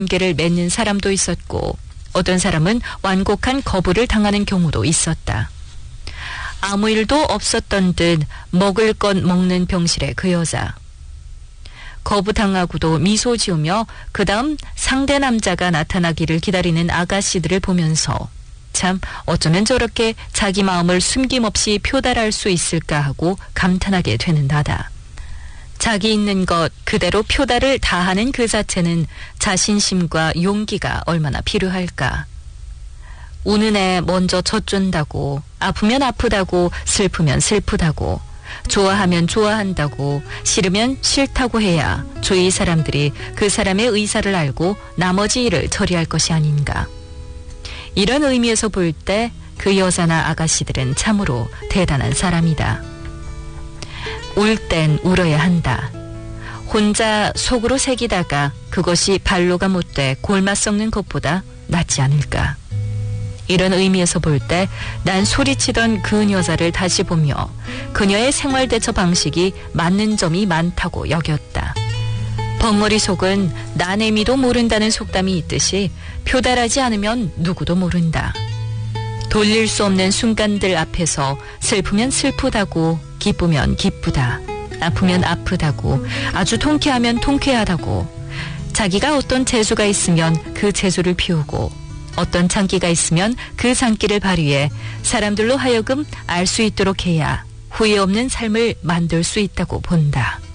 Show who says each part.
Speaker 1: 관계를 맺는 사람도 있었고 어떤 사람은 완곡한 거부를 당하는 경우도 있었다. 아무 일도 없었던 듯 먹을 것 먹는 병실의 그 여자. 거부당하고도 미소 지으며 그 다음 상대 남자가 나타나기를 기다리는 아가씨들을 보면서 참 어쩌면 저렇게 자기 마음을 숨김없이 표달할 수 있을까 하고 감탄하게 되는 나다. 자기 있는 것 그대로 표달을 다하는 그 자체는 자신심과 용기가 얼마나 필요할까. 우는 애 먼저 젖준다고, 아프면 아프다고, 슬프면 슬프다고, 좋아하면 좋아한다고, 싫으면 싫다고 해야 주위 사람들이 그 사람의 의사를 알고 나머지 일을 처리할 것이 아닌가. 이런 의미에서 볼 때 그 여자나 아가씨들은 참으로 대단한 사람이다. 울 땐 울어야 한다. 혼자 속으로 새기다가 그것이 발로가 못돼 골마 썩는 것보다 낫지 않을까. 이런 의미에서 볼 때 난 소리치던 그 여자를 다시 보며 그녀의 생활 대처 방식이 맞는 점이 많다고 여겼다. 벙어리 속은 나내미도 모른다는 속담이 있듯이 표달하지 않으면 누구도 모른다. 돌릴 수 없는 순간들 앞에서 슬프면 슬프다고, 기쁘면 기쁘다, 아프면 아프다고, 아주 통쾌하면 통쾌하다고, 자기가 어떤 재주가 있으면 그 재주를 피우고 어떤 장기가 있으면 그 장기를 발휘해 사람들로 하여금 알 수 있도록 해야 후회 없는 삶을 만들 수 있다고 본다.